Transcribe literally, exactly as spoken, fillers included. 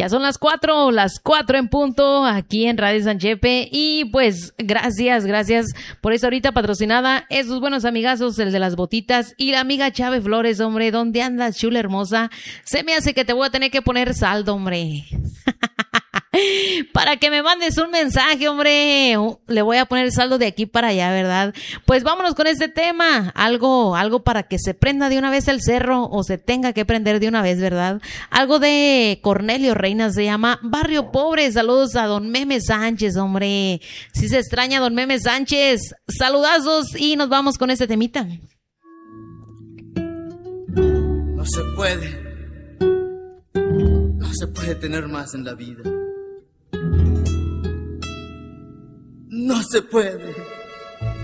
Ya son las cuatro, las cuatro en punto, aquí en Radio San Chepe. Y pues, gracias, gracias por esta ahorita patrocinada. Esos buenos amigazos, el de las botitas y la amiga Chávez Flores, hombre. ¿Dónde andas, chula hermosa? Se me hace que te voy a tener que poner saldo, hombre. Para que me mandes un mensaje, hombre. Le voy a poner saldo de aquí para allá, ¿verdad? Pues vámonos con este tema. Algo, algo para que se prenda de una vez el cerro o se tenga que prender de una vez, ¿verdad? Algo de Cornelio Reina, se llama Barrio Pobre. Saludos a don Meme Sánchez, hombre. Si se extraña don Meme Sánchez. Saludazos y nos vamos con este temita. No se puede. No se puede tener más en la vida. No se puede.